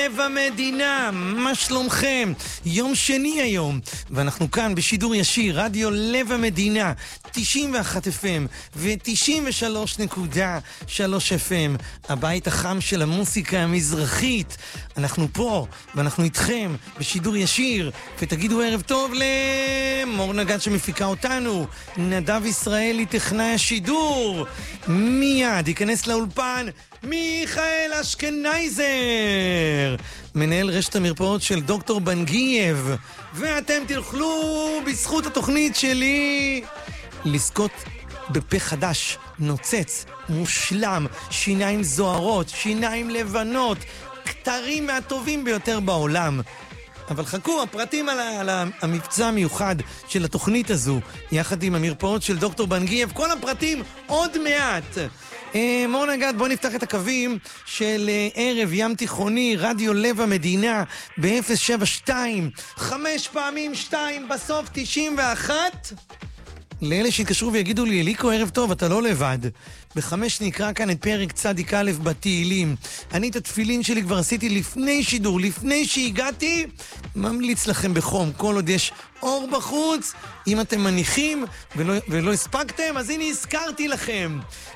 לב המדינה, מה שלומכם? יום שני היום, ואנחנו כאן בשידור ישיר, רדיו לב המדינה, 91 FM ו-93.3 FM, הבית החם של המוסיקה המזרחית. אנחנו פה, ואנחנו איתכם בשידור ישיר, ותגידו ערב טוב למור נגד שמפיקה אותנו, נדב ישראלי טכנאי השידור, מיד ייכנס לאולפן מיכאל אשכנייזר, מנהל רשת המרפאות של דוקטור בנגייב, ואתם תוכלו בזכות התוכנית שלי לזכות בפה חדש, נוצץ, מושלם, שיניים זוהרות, שיניים לבנות, כתרים מהטובים ביותר בעולם. אבל חכו, הפרטים על המבצע המיוחד של התוכנית הזו, יחד עם המרפאות של דוקטור בנגייב, כל הפרטים עוד מעט. מור נגד, בוא נפתח את הקווים של ערב ים תיכוני, רדיו לב המדינה, ב-072, 5 פעמים 2, בסוף 91. לאלה שהתקשרו ויגידו לי, אליקו, ערב טוב, אתה לא לבד. ב-5 נקרא כאן את פרק צדיק א' בתהילים. אני את התפילין שלי כבר עשיתי לפני שידור, לפני שהגעתי, ממליץ לכם בחום, כל עוד יש אור בחוץ, אם אתם מניחים ולא הספקתם, אז הנה הזכרתי לכם.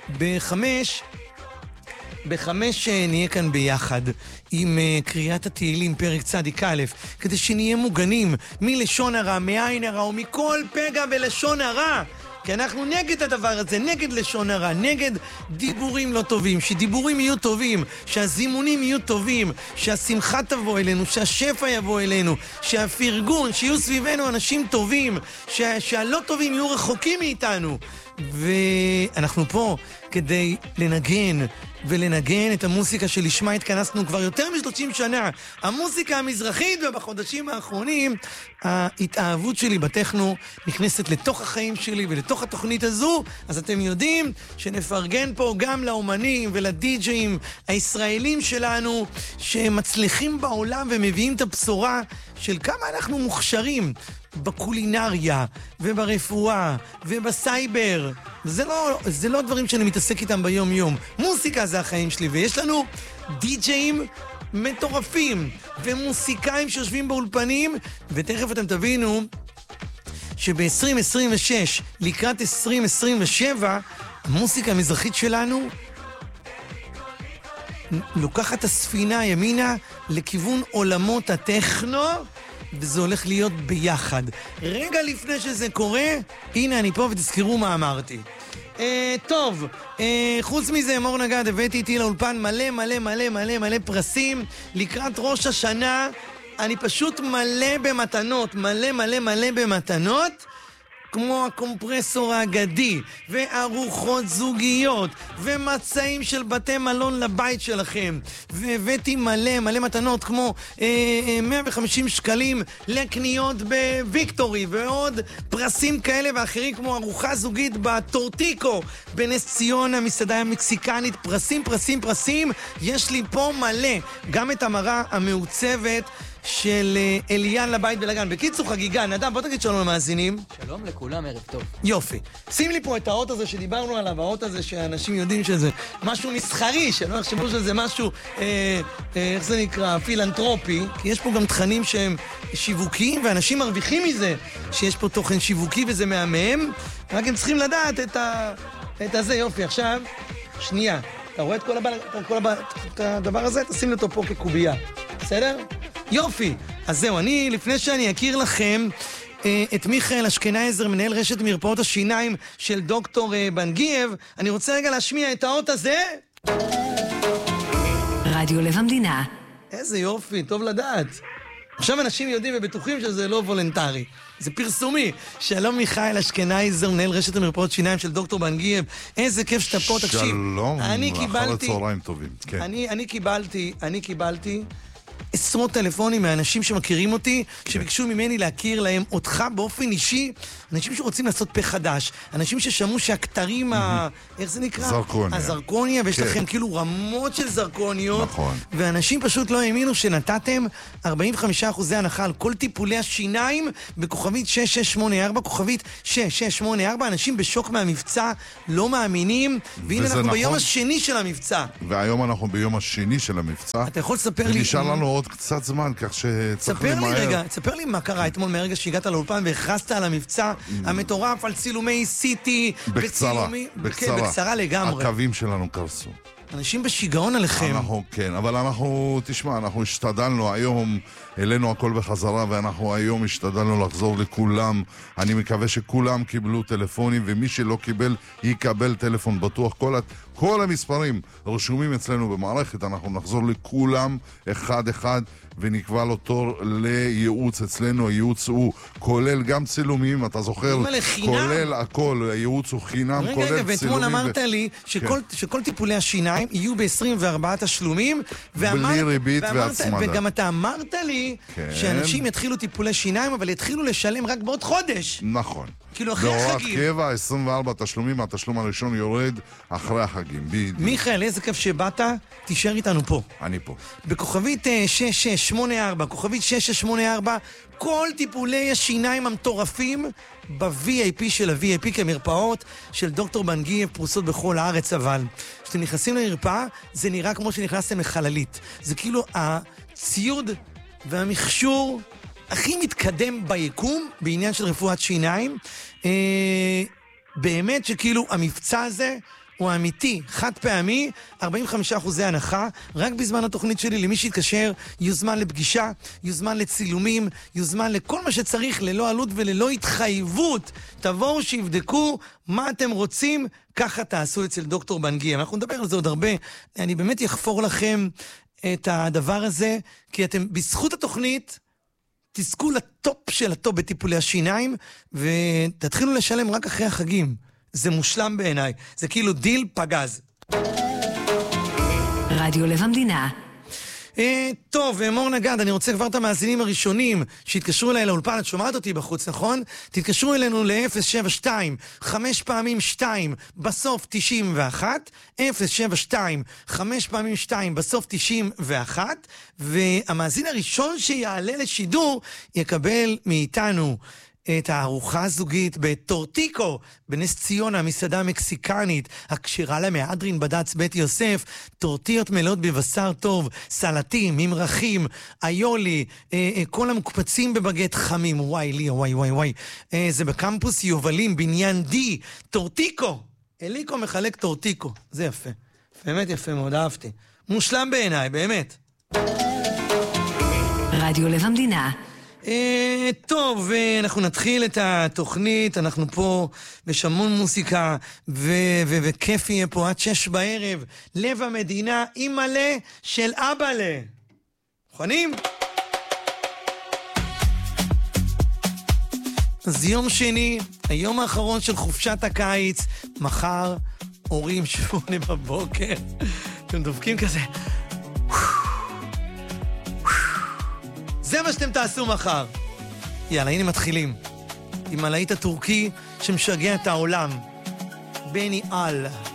ב-5 נהיה כאן ביחד עם קריאת התהילים, פרק צדיק א', כדי שנהיה מוגנים מלשון הרע, מעין הרע ומכל פגע בלשון הרע. כי אנחנו נגד הדבר הזה, נגד לשון הרע, נגד דיבורים לא טובים, שדיבורים יהיו טובים, שהזימונים יהיו טובים, שהשמחה תבוא אלינו, שהשפע יבוא אלינו, שהפרגון, שיהיו סביבנו אנשים טובים, שהלא טובים יהיו רחוקים מאיתנו. ואנחנו פה כדי לנגן את המוסיקה שלשמה התכנסנו כבר יותר מ-30 שנה, המוסיקה המזרחית, ובחודשים האחרונים ההתאהבות שלי בטכנו נכנסת לתוך החיים שלי ולתוך התוכנית הזו. אז אתם יודעים שנפרגן פה גם לאומנים ולדי-ג'אים הישראלים שלנו שמצליחים בעולם ומביאים את הבשורה של כמה אנחנו מוכשרים בקולינריה וברפואה ובסייבר. זה לא דברים שאני מתעסק איתם ביום יום. מוסיקה זה החיים שלי, ויש לנו די-ג'אים מטורפים ומוסיקאים שיושבים באולפנים, ותכף אתם תבינו שב-2026 לקראת 2027 המוסיקה המזרחית שלנו לוקחת הספינה ימינה לכיוון עולמות הטכנו, וזה הולך להיות ביחד. רגע לפני שזה קורה, הנה אני פה ותזכרו מה אמרתי. טוב, חוץ מזה, מור נגד, הבאתי איתי לאולפן מלא פרסים לקראת ראש השנה. אני פשוט מלא במתנות, כמו הקומפרסור האגדי, וארוחות זוגיות, ומצעים של בתי מלון לבית שלכם. והבאתי מלא מתנות, כמו 150 שקלים לקניות בוויקטורי, ועוד פרסים כאלה ואחרים, כמו ארוחה זוגית בטורטיקו, בנס ציונה, מסעדה המקסיקנית. פרסים. יש לי פה מלא. גם את המראה המעוצבת של אליאן לבית בלגן. בקיצור, חגיגה. נדב, בוא תגיד שלום למאזינים. שלום לכולם, ערב טוב. יופי. שים לי פה את האות הזה שדיברנו עליו, האות הזה שאנשים יודעים שזה משהו מסחרי, שלא יחשבו שזה משהו, איך זה נקרא, פילנטרופי, כי יש פה גם תכנים שהם שיווקיים, ואנשים מרוויחים מזה שיש פה תוכן שיווקי וזה מהמם, רק הם צריכים לדעת את הזה. יופי, עכשיו, שנייה. אתה רואה את כל הדבר הזה? תשים אותו פה כקובייה. בסדר? יופי. אז זהו, לפני שאני אכיר לכם את מיכאל אשכנייזר, מנהל רשת מרפאות השיניים של דוקטור בנגייב, אני רוצה רגע להשמיע את האות הזה. רדיו לב המדינה. איזה יופי, טוב לדעת. עכשיו אנשים יודעים ובטוחים שזה לא וולנטרי. זה פרסומי. שלום מיכאל אשכנייזר, מנהל רשת המרפאות שיניים של דוקטור בנגייב. איזה כיף שאתה פה, תקשיב. שלום, אחר הצהריים טובים. כן. אני קיבלתי עשרות טלפונים מאנשים שמכירים אותי, שביקשו ממני להכיר להם אותך באופן אישי, אנשים שרוצים לעשות פה חדש, אנשים ששמעו שהכתרים, איך זה נקרא? זרקוניה. הזרקוניה, ויש לכם כאילו רמות של זרקוניות, נכון. ואנשים פשוט לא האמינו שנתתם 45% הנחה על כל טיפולי השיניים בכוכבית 6684, כוכבית 6684, אנשים בשוק מהמבצע, לא מאמינים, והנה אנחנו ביום השני של המבצע. והיום אנחנו ביום השני של המבצע. אתה יכול לספר לי... ונשאר לנו עוד קצת זמן, כך שצריך למהר. ספר לי רגע, תספר לי מה קרה אתמול מהרגע שהגעת לאולפן והכרזת על המבצע המטורף, על צילומי סיטי. בקצרה לגמרי. הקווים שלנו קרסו. אנשים בשיגעון עליכם. כן, אבל תשמע, אנחנו השתדלנו היום, אלינו הכל בחזרה, ואנחנו היום השתדלנו לחזור לכולם. אני מקווה שכולם קיבלו טלפונים, ומי שלא קיבל, יקבל טלפון בטוח. כל המספרים רשומים אצלנו במערכת, אנחנו נחזור לכולם אחד, ונקבע לו תור לייעוץ אצלנו. הייעוץ הוא כולל גם צילומים, אתה זוכר? כולל הכל, הייעוץ הוא חינם, כולל צילומים. רגע, ואתמול אמרת לי שכל טיפולי השיניים יהיו ב-24 תשלומים, בלי ריבית והצמדה. וגם אתה אמרת לי שאנשים יתחילו טיפולי שיניים, אבל יתחילו לשלם רק בעוד חודש. נכון. כאילו אחרי החגים. בהוראת קבע, 24 תשלומים, התשלום הראשון יורד אחרי החגים. מיכאל, איזה כיף שבאת, תישאר איתנו פה. אני פה. בכוכבית 6684, כוכבית 6684, כל טיפולי השיניים המטורפים ב-VIP של ה-VIP, כמרפאות של דוקטור בנגיב, פרוסות בכל הארץ. אבל כשאתם נכנסים למרפאה, זה נראה כמו שנכנסתם לחללית. זה כאילו הציוד והמכשור הכי מתקדם ביקום בעניין של רפואת שיניים. באמת שכאילו המבצע הזה הוא אמיתי, חד פעמי, 45% הנחה, רק בזמן התוכנית שלי. למי שיתקשר, יוזמן לפגישה, יוזמן לצילומים, יוזמן לכל מה שצריך, ללא עלות וללא התחייבות. תבואו שיבדקו מה אתם רוצים, ככה תעשו אצל דוקטור בנגיע. אנחנו נדבר על זה עוד הרבה. אני באמת יחפור לכם את הדבר הזה, כי אתם בזכות התוכנית תזכו לטופ של הטופ בטיפולי השיניים, ותתחילו לשלם רק אחרי החגים. זה מושלם בעיניי. זה כאילו דיל פגז. רדיו לב המדינה. טוב, מור נגד, אני רוצה כבר את המאזינים הראשונים שהתקשרו אליי לאולפן. את שומעת אותי בחוץ, נכון? תתקשרו אלינו ל-072 5 פעמים 2 בסוף 91, 072 5 פעמים 2 בסוף 91, והמאזין הראשון שיעלה לשידור יקבל מאיתנו את הארוחה הזוגית בטורטיקו בנס ציונה, המסעדה המקסיקנית הקשירה למהדרין בד"ץ בית יוסף. טורטיות מלאות בבשר טוב, סלטים, ממרחים, איולי, כל המקפצים בבגט חמים. וואי לי, וואי. זה בקמפוס יובלים, בניין די. טורטיקו, אליקו מחלק טורטיקו. זה יפה, באמת יפה מאוד, אהבתי. מושלם בעיניי, באמת. רדיו לב המדינה. טוב, אנחנו נתחיל את התוכנית. אנחנו פה בשמון מוסיקה וכיף יהיה פה עד 6 בערב. לב המדינה, אימא'לה של אבא'לה. מוכנים? אז יום שני, היום האחרון של חופשת הקיץ. מחר הורים 8 בבוקר, אתם דופקים כזה. זה מה שאתם תעשו מחר. יאללה, הנה מתחילים עם הלהיט הטורקי שמשגע את העולם, בני אל.